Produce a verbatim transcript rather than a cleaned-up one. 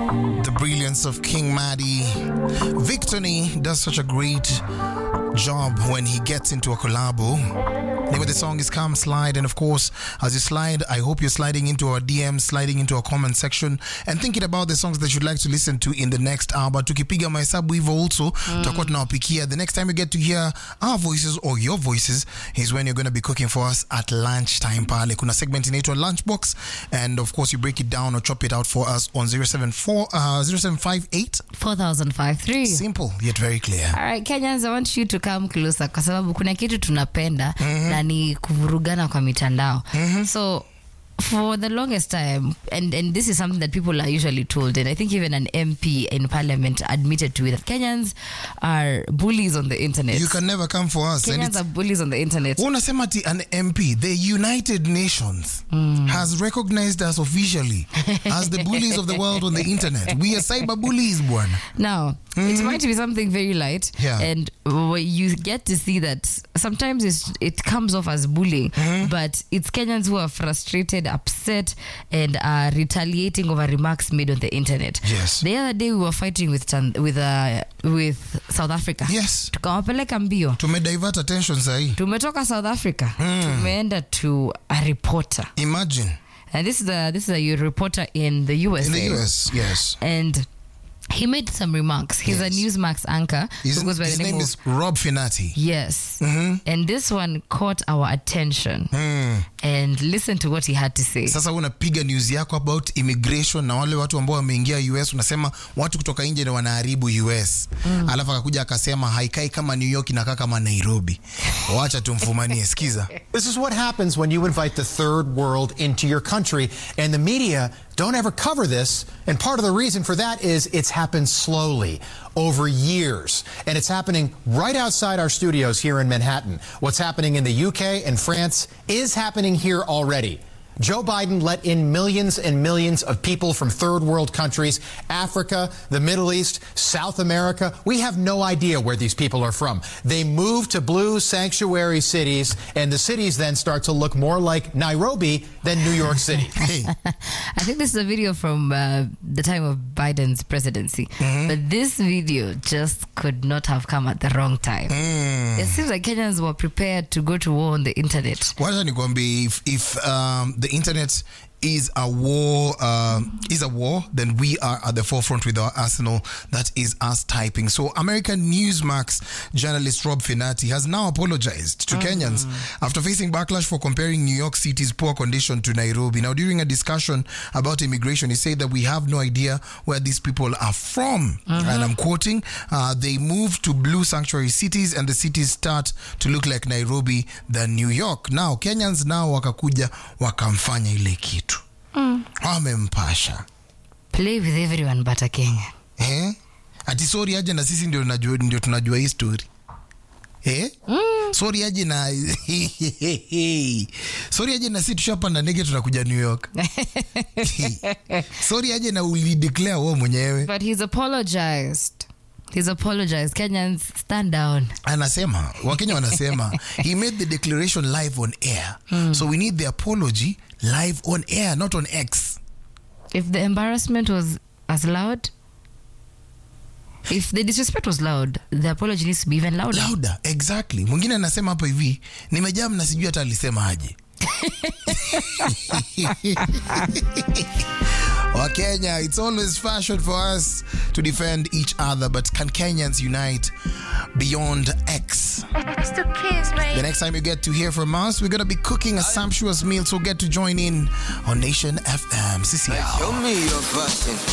The brilliance of King Maddie. Victony does such a great job when he gets into a collabo. Name of the song is Come Slide, and of course, as you slide, I hope you're sliding into our D Ms, sliding into our comment section, and thinking about the songs that you'd like to listen to in the next hour. Tukipiga mahesabu hivyo also, tutakuwa tunawapikia. The next time you get to hear our voices or your voices is when you're going to be cooking for us at lunchtime pale. Kuna segment inaitwa Lunchbox, and of course you break it down or chop it out for us on zero seven four uh, zero seven five eight four thousand fifty-three. Simple yet very clear. All right, Kenyans, I want you to come closer kwa sababu kuna kitu tunapenda mm-hmm. na ni kuvurugana kwa mitandao. Mm-hmm. So for the longest time, and, and this is something that people are usually told, and I think even an M P in parliament admitted to it, that Kenyans are bullies on the internet. You can never come for us. Kenyans are bullies on the internet. Unasema ati an M P, the United Nations mm. has recognized us officially as the bullies of the world on the internet. We are cyber bullies, bwana. Now, mm. it might be something very light, yeah. and you get to see that sometimes it's, it comes off as bullying, mm. but it's Kenyans who are frustrated, upset, and are retaliating over remarks made on the internet. Yes. The other day we were fighting with with uh, with South Africa. Yes. Tukawapeleka mbio. Tumedivert attention sahi. Tumetoka South Africa. Mm. Tumeenda to a reporter. Imagine. And this is a this is a reporter in the U S A. In the U S, yes. And he made some remarks. He's yes. a Newsmax anchor. His, who goes by his the name, name of, is Rob Finati. Yes. Mm-hmm. And this one caught our attention. Mm. And listen to what he had to say. Sasa unapiga news yako about immigration na wale watu ambao wameingia U S, unasema watu kutoka nje ndio wanaharibu U S. Mm. Alafu akakuja akasema haikai kama New York, inakaa kama Nairobi. Wacha tumfumanie, sikiza. This is what happens when you invite the third world into your country, and the media don't ever cover this, and part of the reason for that is it's happened slowly over years, and it's happening right outside our studios here in Manhattan. What's happening in the U K and France is happening here already. Joe Biden let in millions and millions of people from third world countries, Africa, the Middle East, South America. We have no idea where these people are from. They move to blue sanctuary cities, and the cities then start to look more like Nairobi than New York City. I think this is a video from uh, the time of Biden's presidency. Mm-hmm. But this video just could not have come at the wrong time. Mm. It seems like Kenyans were prepared to go to war on the internet. Wacha nikwambie, if, if um, the internet is a war um, is a war, then we are at the forefront with our arsenal. That is us typing. So American Newsmax journalist Rob Finati has now apologized to mm. Kenyans after facing backlash for comparing New York City's poor condition to Nairobi. Now, during a discussion about immigration, he said that we have no idea where these people are from. Mm-hmm. And I'm quoting, uh, they move to blue sanctuary cities and the cities start to look like Nairobi than New York. Now, Kenyans now wakakuja wakamfanya ile kitu. Mm. Wamempasha. Play with everyone but a Kenya. Eh? Ati sorry aje na sisi ndio tunajua ndio tunajua hii story. Eh? Mm. Sorry aje na sorry aje na sisi tushapanda ndege tunakuja New York. Sorry aje na uli declare wewe mwenyewe. But he's apologized. He's apologized. Kenyans, stand down. Anasema, Wakenya wanasema, he made the declaration live on air. Mm. So we need the apology live on air, not on X. If the embarrassment was as loud, if the disrespect was loud, the apology needs to be even louder. Louder, exactly. Mwingine anasema hapa hivi, nimejaa na sijui hata alisema aje. Well, Kenya, it's always fashion for us to defend each other, but can Kenyans unite beyond X? The next time you get to hear from us, we're going to be cooking a sumptuous meal, so get to join in on Nation F M. C C L. Show me your bustin'.